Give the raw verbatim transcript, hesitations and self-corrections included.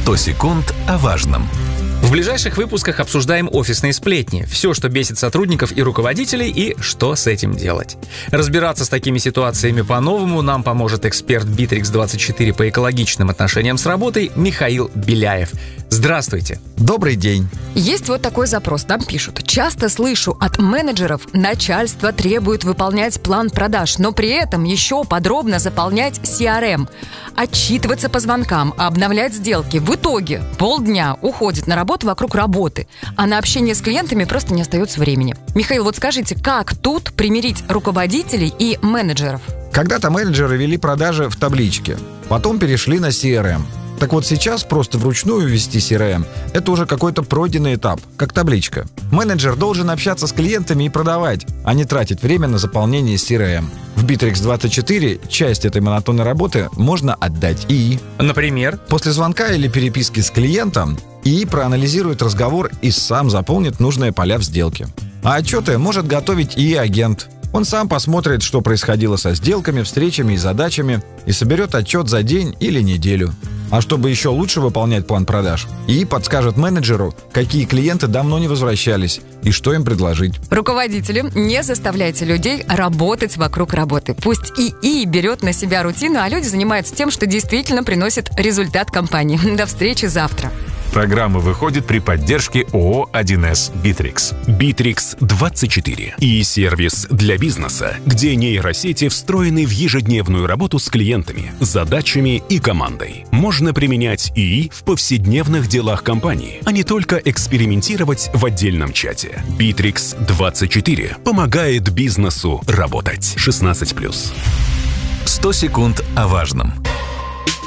сто секунд о важном. В ближайших выпусках обсуждаем офисные сплетни, все, что бесит сотрудников и руководителей, и что с этим делать. Разбираться с такими ситуациями по-новому нам поможет эксперт Битрикс двадцать четыре по экологичным отношениям с работой Михаил Беляев. Здравствуйте. Добрый день. Есть вот такой запрос, нам пишут. Часто слышу от менеджеров, начальство требует выполнять план продаж, но при этом еще подробно заполнять си ар эм, отчитываться по звонкам, обновлять сделки. В итоге полдня уходит на работу вокруг работы, а на общение с клиентами просто не остается времени. Михаил, вот скажите, как тут примирить руководителей и менеджеров? Когда-то менеджеры вели продажи в табличке, потом перешли на си ар эм. Так вот сейчас просто вручную ввести си ар эм – это уже какой-то пройденный этап, как табличка. Менеджер должен общаться с клиентами и продавать, а не тратить время на заполнение си ар эм. В Битрикс двадцать четыре часть этой монотонной работы можно отдать ИИ. Например? После звонка или переписки с клиентом ИИ проанализирует разговор и сам заполнит нужные поля в сделке. А отчеты может готовить ИИ-агент. Он сам посмотрит, что происходило со сделками, встречами и задачами, и соберет отчет за день или неделю. А чтобы еще лучше выполнять план продаж, ИИ подскажет менеджеру, какие клиенты давно не возвращались и что им предложить. Руководители, не заставляйте людей работать вокруг работы. Пусть ИИ берет на себя рутину, а люди занимаются тем, что действительно приносит результат компании. До встречи завтра. Программа выходит при поддержке ООО один эс Битрикс. Битрикс двадцать четыре и сервис для бизнеса, где нейросети встроены в ежедневную работу с клиентами, задачами и командой. Можно применять ИИ в повседневных делах компании, а не только экспериментировать в отдельном чате. Битрикс двадцать четыре помогает бизнесу работать. шестнадцать плюс. сто секунд о важном.